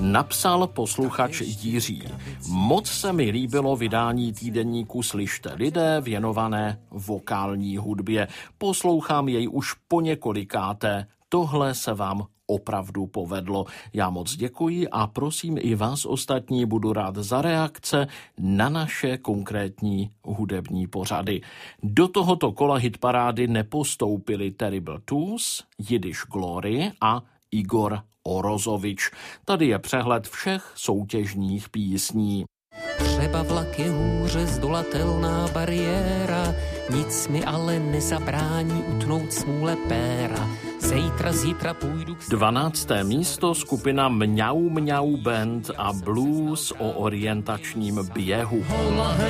Napsal posluchač Jiří. Moc se mi líbilo vydání týdeníku Slyšte lidé věnované vokální hudbě. Poslouchám jej už poněkolikáté. Tohle se vám opravdu povedlo. Já moc děkuji a prosím i vás ostatní, budu rád za reakce na naše konkrétní hudební pořady. Do tohoto kola hitparády nepostoupili Terrible Twos, Yiddish Glory a Igor Orozovič. Tady je přehled všech soutěžních písní. Třeba vlak je hůře zdolatelná bariéra, nic mi ale nezabrání utnout smůle péra. Zítra půjdu... 12. místo skupina Mňau Mňau Band a blues o orientačním běhu.